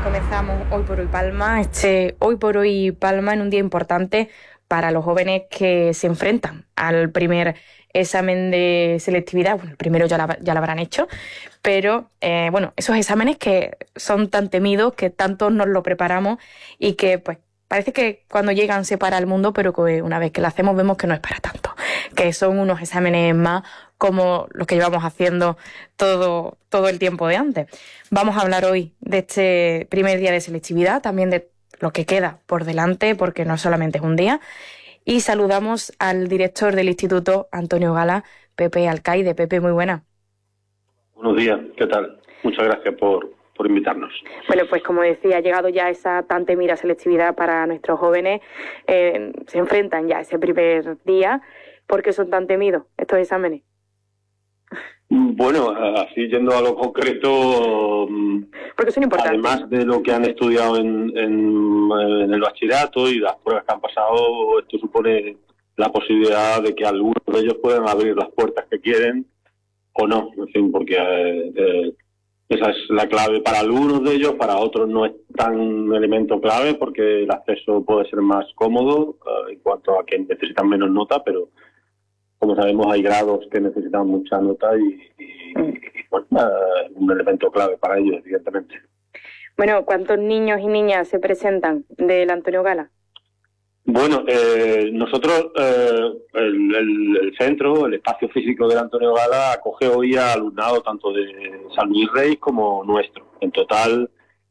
comenzamos Hoy por Hoy Palma. Hoy por Hoy Palma en un día importante para los jóvenes que se enfrentan al primer examen de selectividad. Bueno, el primero ya lo habrán hecho, pero esos exámenes que son tan temidos, que tanto nos lo preparamos y que pues parece que cuando llegan se para el mundo, pero que una vez que lo hacemos vemos que no es para tanto, que son unos exámenes más como los que llevamos haciendo todo el tiempo de antes. Vamos a hablar hoy de este primer día de selectividad, también de lo que queda por delante, porque no solamente es un día. Y saludamos al director del Instituto, Antonio Gala, Pepe Alcaide. Pepe, muy buena. Buenos días, ¿qué tal? Muchas gracias por invitarnos. Bueno, pues como decía, ha llegado ya esa tan temida selectividad para nuestros jóvenes. Se enfrentan ya a ese primer día. ¿Por qué son tan temidos estos exámenes? Bueno, así yendo a lo concreto, porque son importantes. Además de lo que han estudiado en el bachillerato y las pruebas que han pasado, esto supone la posibilidad de que algunos de ellos puedan abrir las puertas que quieren o no, en fin, porque esa es la clave para algunos de ellos, para otros no es tan un elemento clave porque el acceso puede ser más cómodo en cuanto a que necesitan menos nota, pero como sabemos hay grados que necesitan mucha nota y un elemento clave para ellos, evidentemente. Bueno, ¿cuántos niños y niñas se presentan del Antonio Gala? Bueno, nosotros, el centro, el espacio físico del Antonio Gala acoge hoy a alumnado tanto de San Luis Rey como nuestro. En total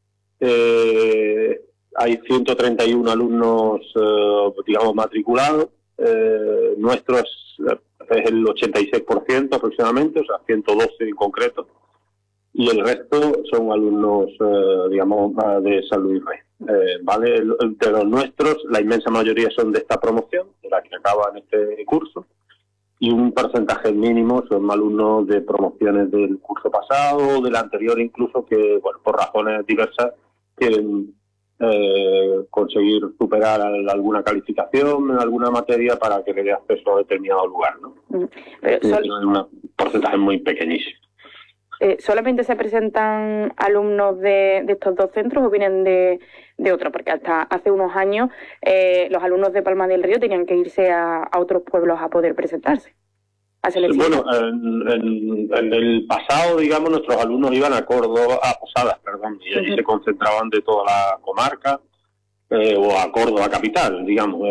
hay 131 alumnos, matriculados. Nuestro es el 86% aproximadamente, o sea, 112 en concreto, y el resto son alumnos, de San Luis Rey. ¿Vale? De los nuestros, la inmensa mayoría son de esta promoción, de la que acaba en este curso, y un porcentaje mínimo son alumnos de promociones del curso pasado, del anterior incluso, que, bueno, por razones diversas, quieren conseguir superar alguna calificación en alguna materia para que le dé acceso a determinado lugar, ¿no? Pero es un porcentaje muy pequeñísimo. ¿Solamente se presentan alumnos de estos dos centros o vienen de otro? Porque hasta hace unos años los alumnos de Palma del Río tenían que irse a otros pueblos a poder presentarse. Bueno, en el pasado, digamos, nuestros alumnos iban a Córdoba, a Posadas, y allí se concentraban de toda la comarca, o a Córdoba capital, digamos.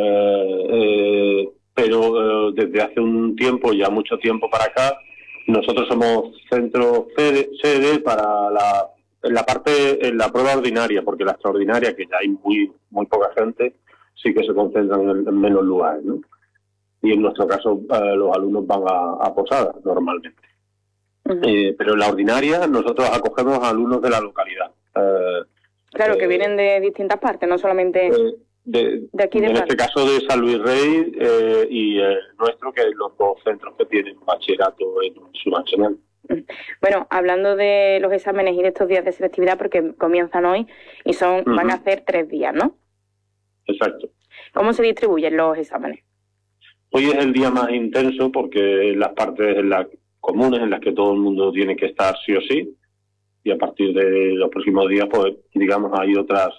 Pero desde hace un tiempo, ya mucho tiempo para acá, nosotros somos centro sede para en la prueba ordinaria, porque la extraordinaria, que ya hay muy poca gente, sí que se concentran en menos lugares, ¿no? Y en nuestro caso los alumnos van a Posadas normalmente. Pero en la ordinaria nosotros acogemos a alumnos de la localidad. Claro, que vienen de distintas partes, no solamente de aquí de en este caso de San Luis Rey y nuestro, que es los dos centros que tienen bachillerato en su nacional. Bueno, hablando de los exámenes y de estos días de selectividad, porque comienzan hoy y van a hacer 3 días, ¿no? Exacto. ¿Cómo se distribuyen los exámenes? Hoy es el día más intenso porque las partes comunes en las que todo el mundo tiene que estar sí o sí, y a partir de los próximos días, pues, digamos, hay otras,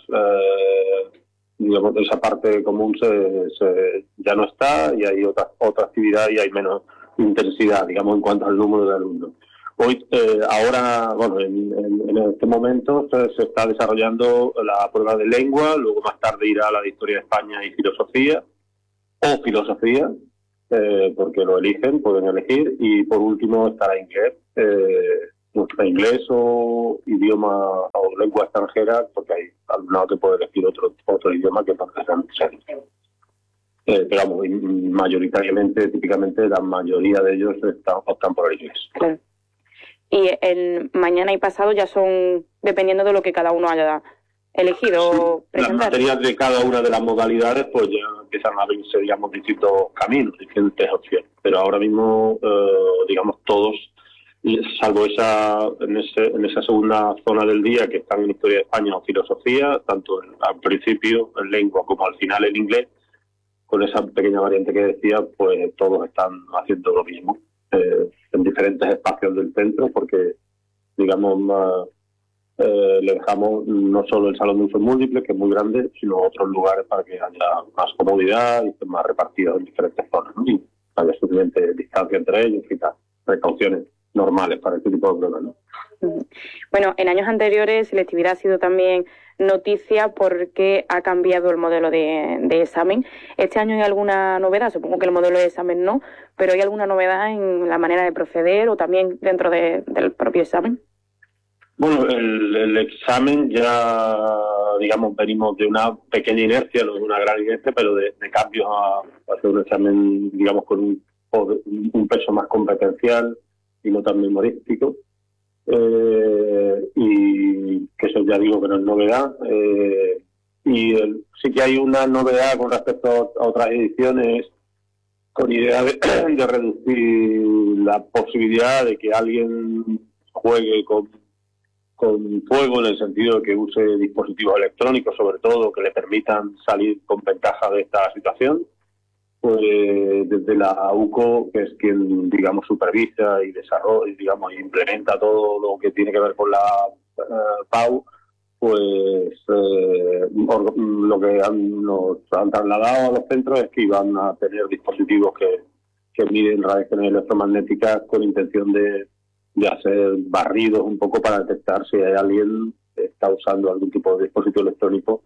esa parte común ya no está y hay otra actividad y hay menos intensidad, digamos, en cuanto al número de alumnos. Hoy, en este momento se está desarrollando la prueba de lengua, luego más tarde irá la de Historia de España y Filosofía, porque lo eligen, pueden elegir, y por último estará inglés, inglés o idioma o lengua extranjera, porque hay alumnado que puede elegir otro idioma que no sea serio. Pero vamos, mayoritariamente, típicamente, la mayoría de ellos optan por el inglés. Claro. Y el mañana y pasado ya son dependiendo de lo que cada uno haya elegido presentar. Las materias de cada una de las modalidades pues ya empiezan a abrirse, digamos, distintos caminos, diferentes opciones. Pero ahora mismo, todos, salvo en esa segunda zona del día que están en Historia de España o Filosofía, tanto al principio en lengua como al final en inglés, con esa pequeña variante que decía, pues todos están haciendo lo mismo en diferentes espacios del centro, porque, digamos, le dejamos no solo el salón de usos múltiples, que es muy grande, sino otros lugares para que haya más comodidad y estén más repartidos en diferentes zonas, ¿no? Y haya suficiente distancia entre ellos y tal, precauciones normales para este tipo de pruebas, ¿no? Bueno, en años anteriores selectividad ha sido también noticia porque ha cambiado el modelo de examen. Este año hay alguna novedad, supongo que el modelo de examen no, pero ¿hay alguna novedad en la manera de proceder o también dentro del propio examen? Bueno, el examen ya, digamos, venimos de una pequeña inercia, no de una gran inercia, pero de cambios a hacer un examen, digamos, con un peso más competencial y no tan memorístico. Y que eso ya digo que no es novedad. Sí que hay una novedad con respecto a otras ediciones, con idea de reducir la posibilidad de que alguien juegue con fuego, en el sentido de que use dispositivos electrónicos, sobre todo, que le permitan salir con ventaja de esta situación. Pues desde la UCO, que es quien, digamos, supervisa y desarrolla, digamos, implementa todo lo que tiene que ver con la PAU, pues lo que nos han trasladado a los centros es que iban a tener dispositivos que miden radiaciones electromagnéticas con intención de hacer barridos un poco para detectar si hay alguien que está usando algún tipo de dispositivo electrónico,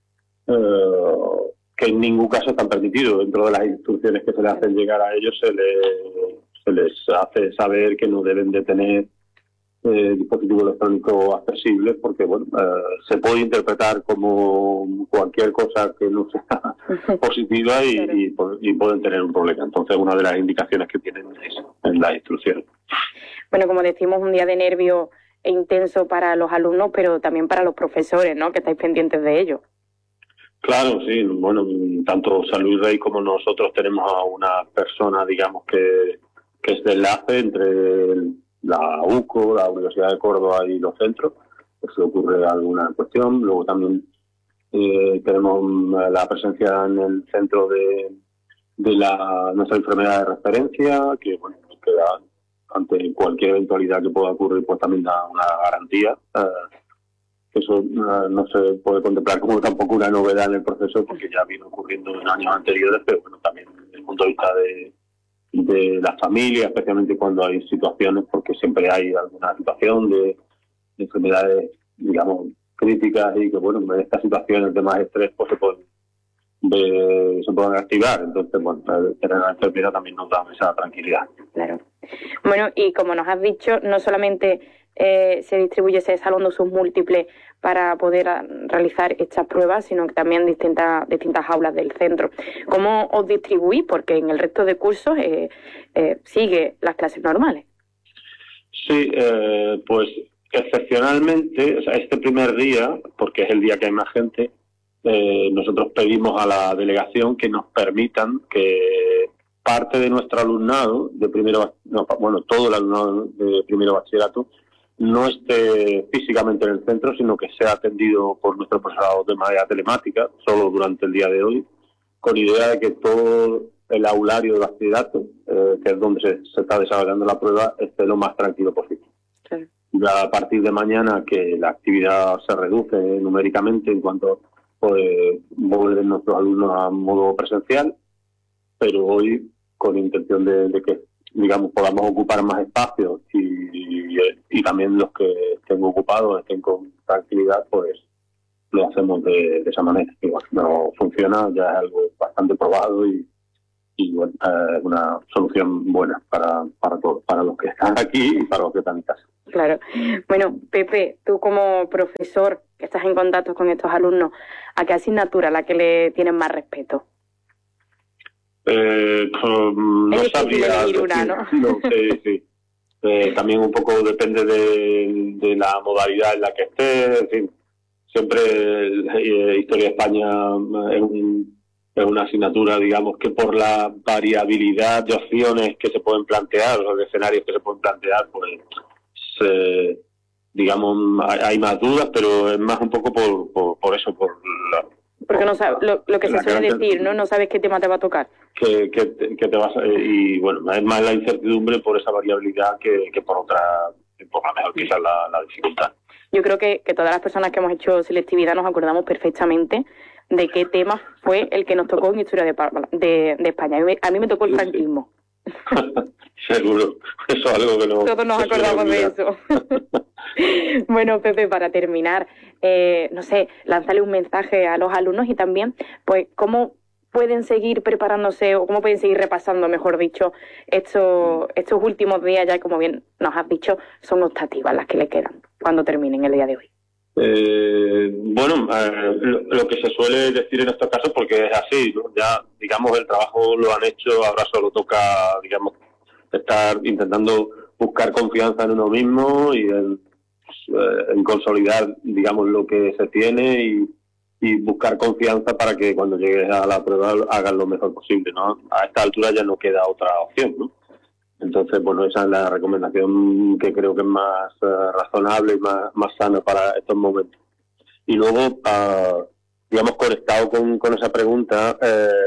que en ningún caso están permitidos. Dentro de las instrucciones que se les hacen llegar a ellos se les hace saber que no deben de tener dispositivos electrónicos accesibles, porque bueno, se puede interpretar como cualquier cosa que no sea positiva y pueden tener un problema. Entonces, una de las indicaciones que tienen es en las instrucciones. Bueno, como decimos, un día de nervio e intenso para los alumnos, pero también para los profesores, ¿no?, que estáis pendientes de ello. Claro, sí. Bueno, tanto San Luis Rey como nosotros tenemos a una persona, digamos, que es de enlace entre la UCO, la Universidad de Córdoba y los centros, pues si ocurre alguna cuestión. Luego también tenemos la presencia en el centro de nuestra enfermedad de referencia, que bueno, que ante cualquier eventualidad que pueda ocurrir, pues también da una garantía. Eso no se puede contemplar como tampoco una novedad en el proceso, porque ya vino ocurriendo en años anteriores, pero bueno, también desde el punto de vista de las familias, especialmente cuando hay situaciones, porque siempre hay alguna situación de enfermedades, digamos, críticas, y que bueno, en estas situaciones de más estrés pues se pueden activar. Entonces, bueno, tener la enfermera también nos da esa tranquilidad. Claro. Bueno, y como nos has dicho, no solamente se distribuye ese salón de usos múltiples para poder realizar estas pruebas, sino que también distintas aulas del centro. ¿Cómo os distribuís? Porque en el resto de cursos sigue las clases normales. Sí, pues excepcionalmente, o sea, este primer día, porque es el día que hay más gente, nosotros pedimos a la delegación que nos permitan que parte de nuestro alumnado de todo el alumnado de primero bachillerato no esté físicamente en el centro, sino que sea atendido por nuestro profesorado de manera telemática, solo durante el día de hoy, con idea de que todo el aulario de bachillerato, que es donde se está desarrollando la prueba, esté lo más tranquilo posible. Sí. Ya a partir de mañana, que la actividad se reduce numéricamente en cuanto vuelven nuestros alumnos a modo presencial, pero hoy, con intención de que, digamos, podamos ocupar más espacios y también los que estén ocupados estén con tranquilidad, pues lo hacemos de esa manera. Y bueno, no funciona, ya es algo bastante probado y bueno, es una solución buena para todos, para los que están aquí y para los que están en casa. Claro. Bueno, Pepe, tú como profesor que estás en contacto con estos alumnos, ¿a qué asignatura a la que le tienes más respeto? No sabría decir una, ¿no? No, sí. También un poco depende de la modalidad en la que esté. En fin, siempre Historia de España es una asignatura, digamos, que por la variabilidad de opciones que se pueden plantear, o de escenarios que se pueden plantear, pues digamos, hay más dudas, pero es más un poco por eso, porque no sabes lo que se suele decir, ¿no? No sabes qué tema te va a tocar. Que te vas y bueno, es más la incertidumbre por esa variabilidad que por otra, por la mejor quizás la dificultad. yo creo que todas las personas que hemos hecho selectividad nos acordamos perfectamente de qué tema fue el que nos tocó en Historia de España. A mí me tocó el franquismo. Seguro, eso es algo que no... Todos nos acordamos de eso. Bueno, Pepe, para terminar, no sé, lánzale un mensaje a los alumnos y también, pues, cómo pueden seguir preparándose o cómo pueden seguir repasando, mejor dicho, estos últimos días, ya como bien nos has dicho, son optativas las que le quedan cuando terminen el día de hoy. Bueno, lo que se suele decir en estos casos, porque es así, ¿no? Ya, digamos, el trabajo lo han hecho, ahora solo toca, digamos, estar intentando buscar confianza en uno mismo y en consolidar, digamos, lo que se tiene y buscar confianza para que cuando llegues a la prueba hagas lo mejor posible, ¿no? A esta altura ya no queda otra opción, ¿no? Entonces, bueno, esa es la recomendación que creo que es más razonable y más sana para estos momentos. Y luego, digamos, conectado con esa pregunta,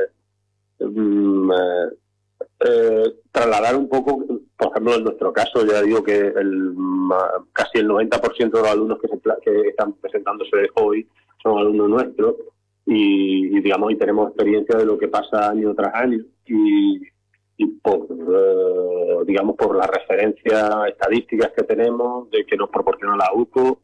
trasladar un poco, por ejemplo, en nuestro caso, ya digo que casi el 90% de los alumnos que están presentándose hoy son alumnos nuestros y digamos, y tenemos experiencia de lo que pasa año tras año y por, digamos, por las referencias estadísticas que tenemos, de que nos proporciona la UCO,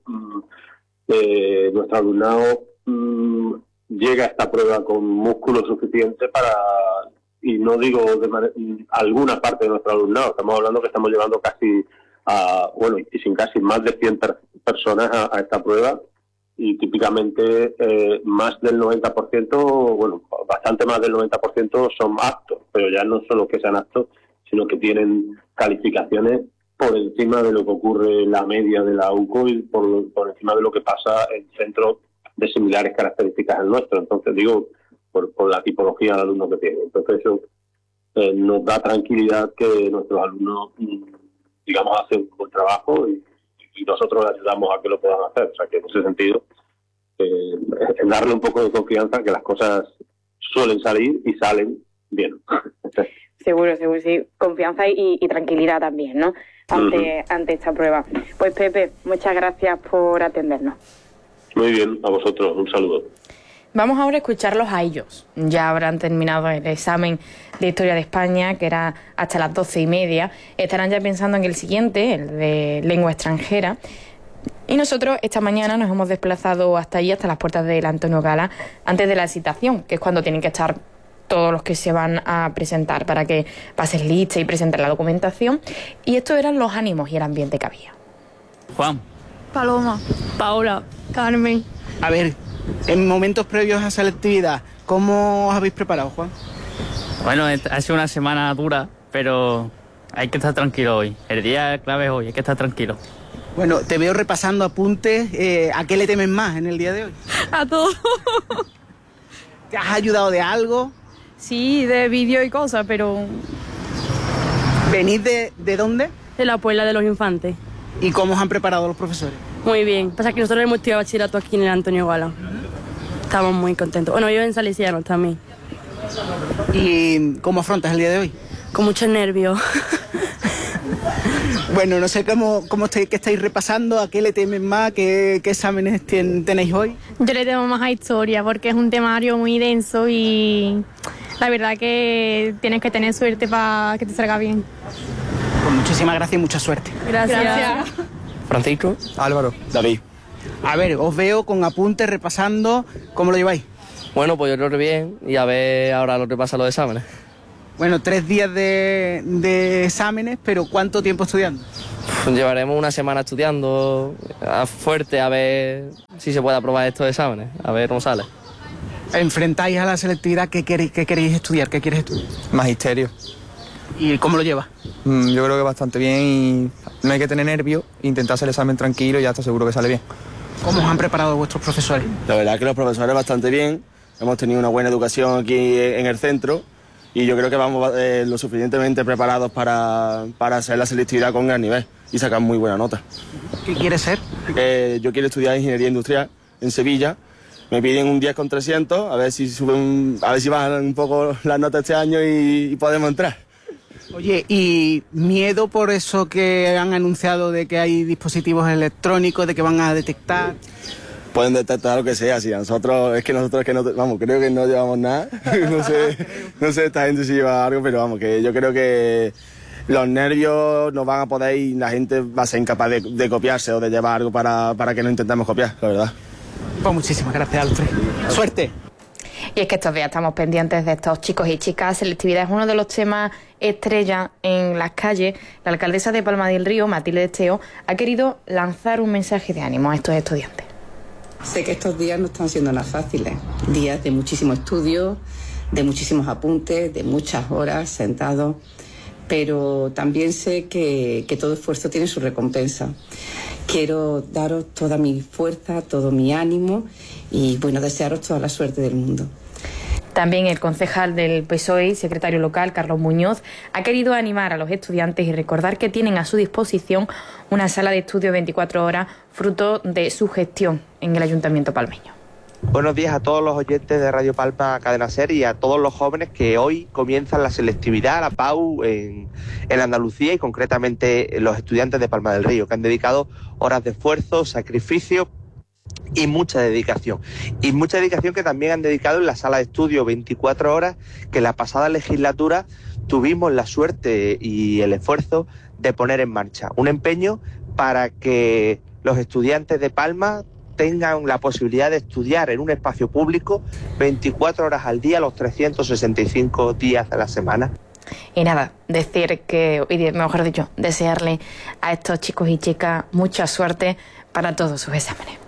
nuestro alumnado llega a esta prueba con músculo suficiente para, y no digo alguna parte de nuestro alumnado, estamos hablando que estamos llevando casi y sin casi más de 100 personas a esta prueba, y típicamente más del 90%, bueno, bastante más del 90% son aptos, pero ya no solo que sean aptos, sino que tienen calificaciones por encima de lo que ocurre en la media de la UCO y por encima de lo que pasa en centros de similares características al nuestro. Entonces, digo, por la tipología de alumnos que tienen. Entonces, eso nos da tranquilidad que nuestros alumnos, digamos, hacen un buen trabajo y nosotros les ayudamos a que lo puedan hacer. O sea, que en ese sentido, en darle un poco de confianza que las cosas suelen salir y salen bien. Seguro, sí. Confianza y tranquilidad también, ¿no? Ante esta prueba. Pues, Pepe, muchas gracias por atendernos. Muy bien, a vosotros, un saludo. Vamos ahora a escucharlos a ellos. Ya habrán terminado el examen de Historia de España, que era hasta las 12:30. Estarán ya pensando en el siguiente, el de Lengua Extranjera. Y nosotros esta mañana nos hemos desplazado hasta allí, hasta las puertas del Antonio Gala, antes de la citación, que es cuando tienen que estar todos los que se van a presentar para que pasen lista y presenten la documentación. Y estos eran los ánimos y el ambiente que había. Juan. Paloma. Paula. Carmen. A ver, en momentos previos a selectividad, ¿cómo os habéis preparado, Juan? Bueno, ha sido una semana dura, pero hay que estar tranquilo hoy. El día clave es hoy, hay que estar tranquilo. Bueno, te veo repasando apuntes. ¿A qué le temen más en el día de hoy? A todo. ¿Te has ayudado de algo? Sí, de vídeo y cosas, pero... ¿Venís de dónde? De la Puebla de los Infantes. ¿Y cómo os han preparado los profesores? Muy bien. Pasa que nosotros hemos estudiado bachillerato aquí en el Antonio Gala. Estamos muy contentos. Bueno, yo en Salesianos también. ¿Y cómo afrontas el día de hoy? Con muchos nervios. Bueno, no sé qué estáis repasando, a qué le temen más, qué exámenes tenéis hoy. Yo le temo más a historia porque es un temario muy denso y la verdad que tienes que tener suerte para que te salga bien. Pues muchísimas gracias y mucha suerte. Gracias. Francisco. Álvaro. David. A ver, os veo con apuntes repasando. ¿Cómo lo lleváis? Bueno, pues yo creo que bien y a ver ahora lo que pasa los exámenes. Bueno, 3 días de exámenes, pero ¿cuánto tiempo estudiando? Llevaremos una semana estudiando fuerte a ver si se puede aprobar estos exámenes, a ver cómo sale. Enfrentáis a la selectividad, ¿qué queréis estudiar? ¿Qué quieres estudiar? Magisterio. ¿Y cómo lo llevas? Yo creo que bastante bien y no hay que tener nervios, intentar hacer el examen tranquilo y ya está seguro que sale bien. ¿Cómo os han preparado vuestros profesores? La verdad que los profesores bastante bien, hemos tenido una buena educación aquí en el centro y yo creo que vamos lo suficientemente preparados para hacer la selectividad con gran nivel y sacar muy buena nota. ¿Qué quieres ser? Yo quiero estudiar Ingeniería Industrial en Sevilla. Me piden un 10 con 300, a ver si bajan un poco las notas este año y podemos entrar. Oye, ¿y miedo por eso que han anunciado de que hay dispositivos electrónicos, de que van a detectar? Pueden detectar lo que sea, si nosotros que no, vamos, creo que no llevamos nada, no sé esta gente si lleva algo, pero vamos, que yo creo que los nervios no van a poder y la gente va a ser incapaz de copiarse o de llevar algo para que no intentemos copiar, la verdad. Pues muchísimas gracias, Alfred. ¡Suerte! Y es que estos días estamos pendientes de estos chicos y chicas. Selectividad es uno de los temas estrella en las calles. La alcaldesa de Palma del Río, Matilde Esteo, ha querido lanzar un mensaje de ánimo a estos estudiantes. Sé que estos días no están siendo nada fáciles. Días de muchísimo estudio, de muchísimos apuntes, de muchas horas sentados. Pero también sé que todo esfuerzo tiene su recompensa. Quiero daros toda mi fuerza, todo mi ánimo y, bueno, desearos toda la suerte del mundo. También el concejal del PSOE y secretario local, Carlos Muñoz, ha querido animar a los estudiantes y recordar que tienen a su disposición una sala de estudio 24 horas, fruto de su gestión en el Ayuntamiento palmeño. Buenos días a todos los oyentes de Radio Palma Cadena Ser y a todos los jóvenes que hoy comienzan la selectividad, la PAU, en Andalucía y concretamente los estudiantes de Palma del Río, que han dedicado horas de esfuerzo, sacrificio y mucha dedicación. Y mucha dedicación que también han dedicado en la sala de estudio 24 horas, que en la pasada legislatura tuvimos la suerte y el esfuerzo de poner en marcha. Un empeño para que los estudiantes de Palma tengan la posibilidad de estudiar en un espacio público 24 horas al día, los 365 días de la semana. Y nada, decir que, mejor dicho, desearle a estos chicos y chicas mucha suerte para todos sus exámenes.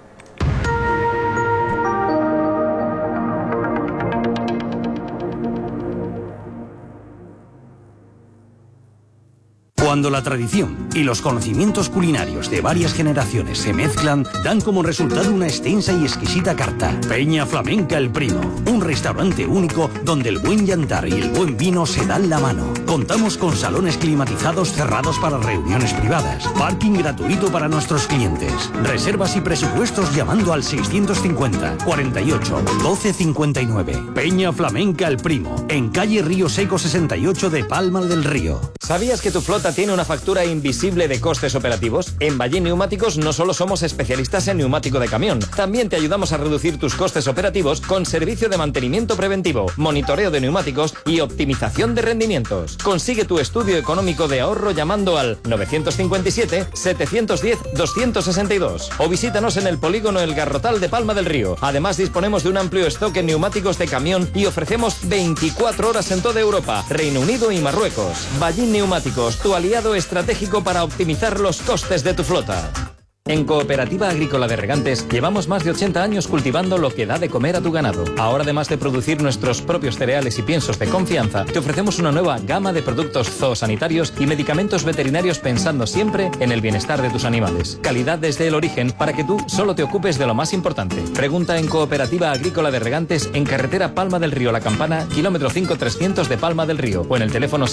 Cuando la tradición y los conocimientos culinarios de varias generaciones se mezclan, dan como resultado una extensa y exquisita carta. Peña Flamenca El Primo, un restaurante único donde el buen yantar y el buen vino se dan la mano. Contamos con salones climatizados cerrados para reuniones privadas, parking gratuito para nuestros clientes. Reservas y presupuestos llamando al 650 48 12 59. Peña Flamenca El Primo, en calle Río Seco 68 de Palma del Río. ¿Sabías que tu flota tiene una factura invisible de costes operativos? En Ballín Neumáticos no solo somos especialistas en neumático de camión, también te ayudamos a reducir tus costes operativos con servicio de mantenimiento preventivo, monitoreo de neumáticos y optimización de rendimientos. Consigue tu estudio económico de ahorro llamando al 957-710-262 o visítanos en el polígono El Garrotal de Palma del Río. Además disponemos de un amplio stock en neumáticos de camión y ofrecemos 24 horas en toda Europa, Reino Unido y Marruecos. Ballín Neumáticos, tu aliado estratégico para optimizar los costes de tu flota. En Cooperativa Agrícola de Regantes llevamos más de 80 años cultivando lo que da de comer a tu ganado. Ahora, además de producir nuestros propios cereales y piensos de confianza, te ofrecemos una nueva gama de productos zoosanitarios y medicamentos veterinarios pensando siempre en el bienestar de tus animales. Calidad desde el origen para que tú solo te ocupes de lo más importante. Pregunta en Cooperativa Agrícola de Regantes en carretera Palma del Río La Campana, kilómetro 5300 de Palma del Río o en el teléfono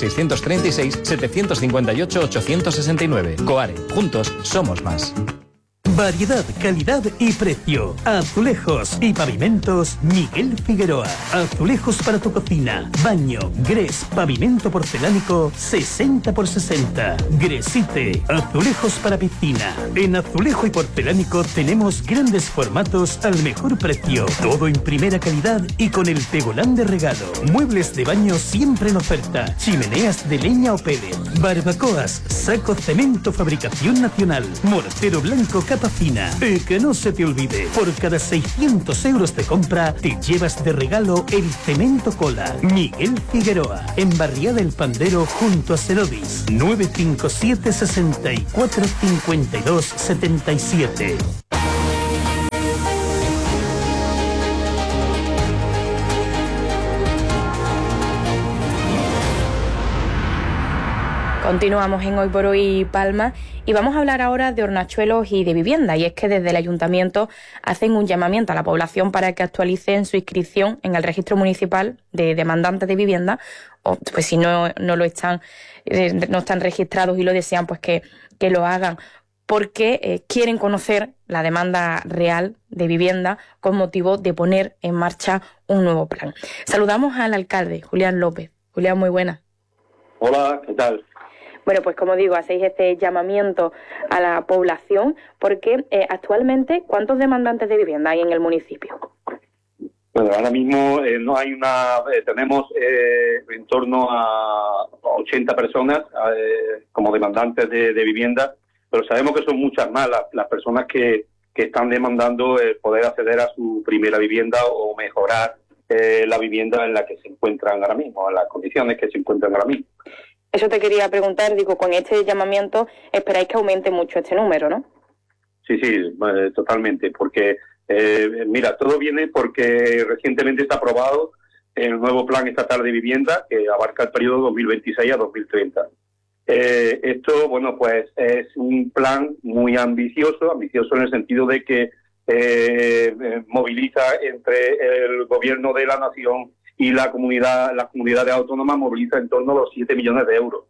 636-758-869. Coare, juntos somos más. Variedad, calidad y precio. Azulejos y pavimentos Miguel Figueroa. Azulejos para tu cocina, baño, grés, pavimento porcelánico 60 por 60. Gresite, azulejos para piscina. En azulejo y porcelánico tenemos grandes formatos al mejor precio. Todo en primera calidad y con el tegolán de regalo. Muebles de baño siempre en oferta. Chimeneas de leña o pellet. Barbacoas, saco cemento fabricación nacional. Mortero blanco capa fina. Y que no se te olvide, por cada 600 euros de compra te llevas de regalo el cemento cola. Miguel Figueroa, en Barriada del Pandero junto a Cerodis. 957 64 52 77. Continuamos en Hoy por Hoy Palma y vamos a hablar ahora de hornachuelos y de vivienda. Y es que desde el Ayuntamiento hacen un llamamiento a la población para que actualicen su inscripción en el registro municipal de demandantes de vivienda, o pues si no lo están, no están registrados y lo desean, pues que lo hagan, porque quieren conocer la demanda real de vivienda con motivo de poner en marcha un nuevo plan. Saludamos al alcalde, Julián López. Julián, muy buenas. Hola, ¿qué tal? Bueno, pues como digo, hacéis este llamamiento a la población porque actualmente, ¿cuántos demandantes de vivienda hay en el municipio? Bueno, ahora mismo no hay tenemos en torno a 80 personas como demandantes de vivienda, pero sabemos que son muchas más las personas que están demandando poder acceder a su primera vivienda o mejorar la vivienda en la que se encuentran ahora mismo, en las condiciones que se encuentran ahora mismo. Eso te quería preguntar, digo, con este llamamiento esperáis que aumente mucho este número, ¿no? Sí, totalmente, porque mira, todo viene porque recientemente está aprobado el nuevo Plan Estatal de Vivienda que abarca el periodo 2026 a 2030. Esto, bueno, pues es un plan muy ambicioso en el sentido de que moviliza entre el gobierno de la nación y las comunidades autónomas, moviliza en torno a los 7 millones de euros.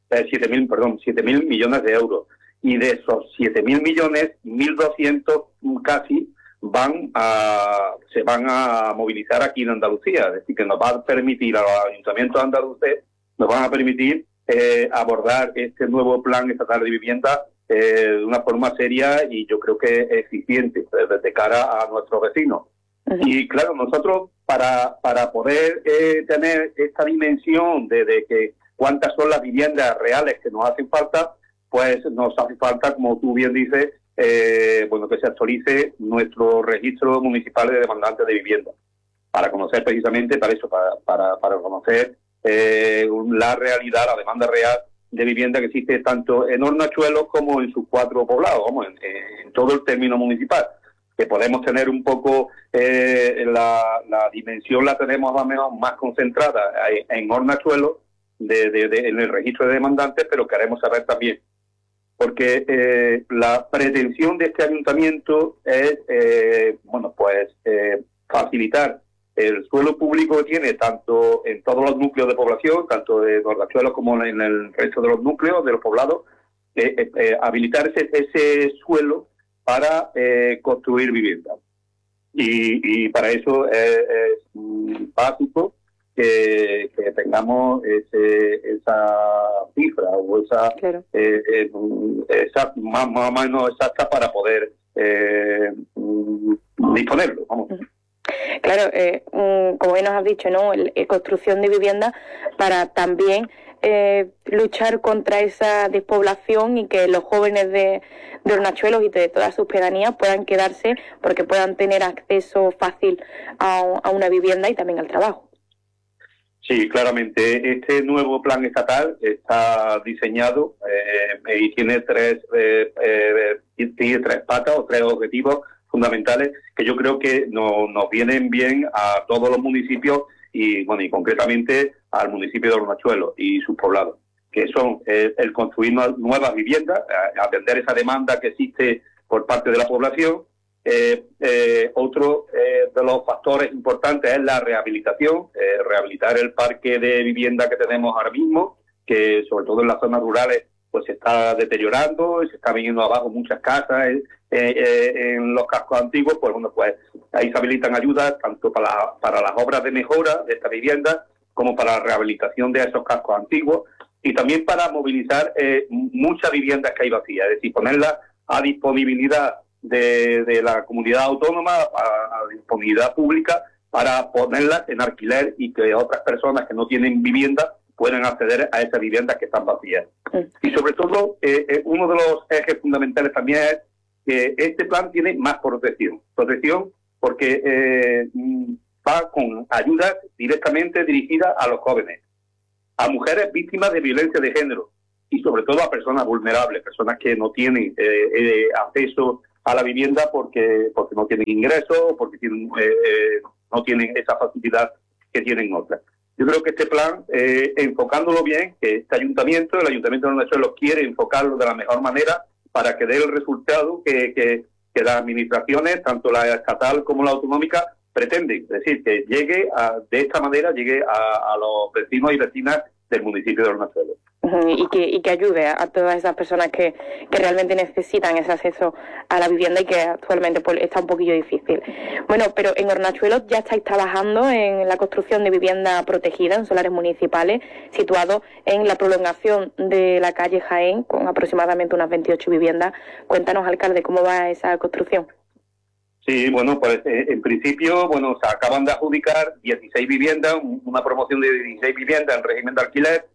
7.000 millones de euros. Y de esos 7.000 millones, 1.200 casi se van a movilizar aquí en Andalucía. Es decir, que nos va a permitir a los ayuntamientos andaluces, nos van a permitir abordar este nuevo plan estatal de vivienda de una forma seria y yo creo que eficiente de cara a nuestros vecinos. Y claro, nosotros para poder tener esta dimensión de que cuántas son las viviendas reales que nos hacen falta, pues nos hace falta, como tú bien dices, que se actualice nuestro registro municipal de demandantes de vivienda, para conocer precisamente para eso, para conocer la realidad, la demanda real de vivienda que existe tanto en Hornachuelos como en sus 4 poblados, en todo el término municipal, que podemos tener un poco la dimensión la tenemos más o menos más concentrada en Hornachuelos en el registro de demandantes, pero queremos saber también, porque la pretensión de este ayuntamiento es facilitar el suelo público que tiene tanto en todos los núcleos de población, tanto de Hornachuelos como en el resto de los núcleos, de los poblados, habilitar ese suelo para construir vivienda. Y para eso es básico que tengamos esa cifra o esa, claro. Esa más o menos exacta para poder disponerlo. Vamos. Claro, como bien nos has dicho, ¿no? Construcción de vivienda para también luchar contra esa despoblación y que los jóvenes de Hornachuelos y de todas sus pedanías puedan quedarse porque puedan tener acceso fácil a una vivienda y también al trabajo. Sí, claramente. Este nuevo plan estatal está diseñado y tiene tres patas o 3 objetivos fundamentales que yo creo que nos vienen bien a todos los municipios y concretamente al municipio de Hornachuelos y sus poblados, que son el construir nuevas viviendas, atender esa demanda que existe por parte de la población. Otro de los factores importantes es la rehabilitación, rehabilitar el parque de vivienda que tenemos ahora mismo, que sobre todo en las zonas rurales pues se está deteriorando y se está viniendo abajo muchas casas en los cascos antiguos. Pues ahí se habilitan ayudas tanto para las obras de mejora de esta vivienda como para la rehabilitación de esos cascos antiguos y también para movilizar muchas viviendas que hay vacías, es decir, ponerlas a disponibilidad de la comunidad autónoma, a disponibilidad pública, para ponerlas en alquiler y que otras personas que no tienen vivienda puedan acceder a esas viviendas que están vacías. Y sobre todo, uno de los ejes fundamentales también es que este plan tiene más protección porque va con ayudas directamente dirigidas a los jóvenes, a mujeres víctimas de violencia de género y sobre todo a personas vulnerables, personas que no tienen acceso a la vivienda porque no tienen ingresos o porque no tienen esa facilidad que tienen otras. Yo creo que este plan, enfocándolo bien, que este ayuntamiento, el Ayuntamiento de Hornachuelos quiere enfocarlo de la mejor manera para que dé el resultado que las administraciones, tanto la estatal como la autonómica, pretenden. Es decir, que llegue de esta manera, llegue a los vecinos y vecinas del municipio de Hornachuelos. y que ayude a todas esas personas que realmente necesitan ese acceso a la vivienda y que actualmente pues está un poquillo difícil. Bueno, pero en Hornachuelos ya estáis trabajando en la construcción de vivienda protegida en solares municipales situados en la prolongación de la calle Jaén con aproximadamente unas 28 viviendas. Cuéntanos, alcalde, ¿cómo va esa construcción? Sí, bueno, pues en principio, bueno, se acaban de adjudicar 16 viviendas, una promoción de 16 viviendas en régimen de alquiler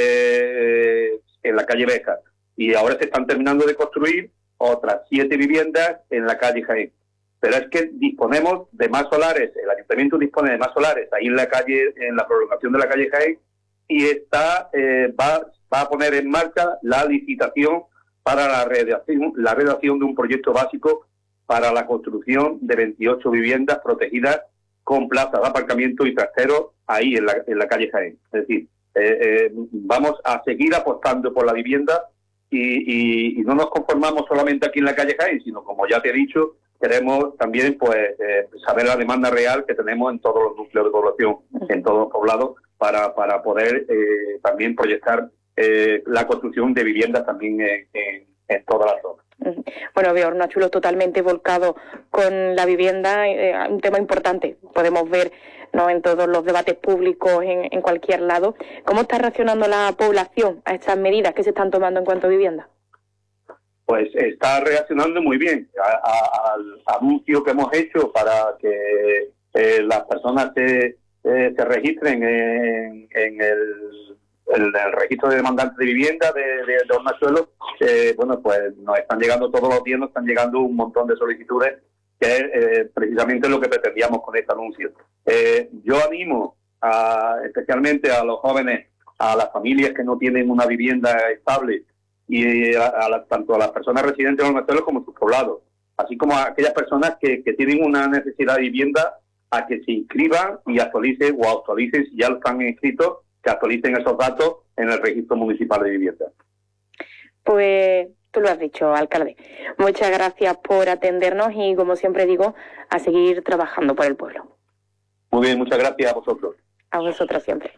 en la calle Beja. Y ahora se están terminando de construir otras 7 viviendas en la calle Jaén. Pero es que disponemos de más solares, el ayuntamiento dispone de más solares ahí en la calle, en la prolongación de la calle Jaén, y va a poner en marcha la licitación para la redacción de un proyecto básico para la construcción de 28 viviendas protegidas con plazas de aparcamiento y trasteros ahí en la calle Jaén. Es decir, vamos a seguir apostando por la vivienda y no nos conformamos solamente aquí en la calle Jaén, sino, como ya te he dicho, queremos también pues saber la demanda real que tenemos en todos los núcleos de población, en todos los poblados, para poder también proyectar la construcción de viviendas también en toda la zona. Bueno, veo Hornachuelos totalmente volcado con la vivienda, un tema importante. Podemos ver, ¿no?, en todos los debates públicos, en cualquier lado. ¿Cómo está reaccionando la población a estas medidas que se están tomando en cuanto a vivienda? Pues está reaccionando muy bien al anuncio que hemos hecho para que las personas se registren en el registro de demandantes de vivienda de Hornachuelos. Bueno, pues nos están llegando todos los días, nos están llegando un montón de solicitudes, que es precisamente lo que pretendíamos con este anuncio. Yo animo especialmente a los jóvenes, a las familias que no tienen una vivienda estable, y tanto a las personas residentes en Hornachuelos como en sus poblados, así como a aquellas personas que tienen una necesidad de vivienda, a que se inscriban y actualicen si ya están inscritos, que actualicen esos datos en el registro municipal de vivienda. Pues tú lo has dicho, alcalde. Muchas gracias por atendernos y, como siempre digo, a seguir trabajando por el pueblo. Muy bien, muchas gracias a vosotros. A vosotros siempre.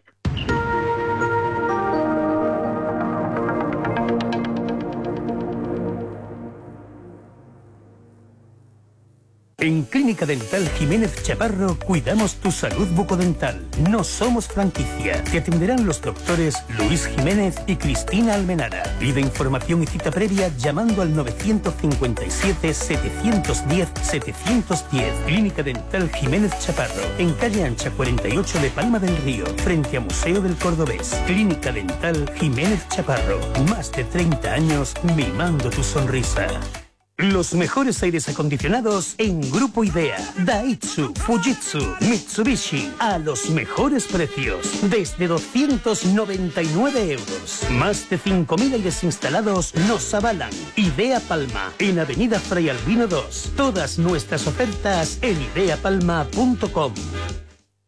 En Clínica Dental Jiménez Chaparro cuidamos tu salud bucodental. No somos franquicia. Te atenderán los doctores Luis Jiménez y Cristina Almenara. Pide información y cita previa llamando al 955-710-710. Clínica Dental Jiménez Chaparro, en calle Ancha 48 de Palma del Río, frente a Museo del Cordobés. Clínica Dental Jiménez Chaparro. Más de 30 años mimando tu sonrisa. Los mejores aires acondicionados en Grupo Idea, Daihatsu, Fujitsu, Mitsubishi, a los mejores precios, desde 299 euros. Más de 5.000 aires instalados nos avalan. Idea Palma, en Avenida Fray Albino 2. Todas nuestras ofertas en ideapalma.com.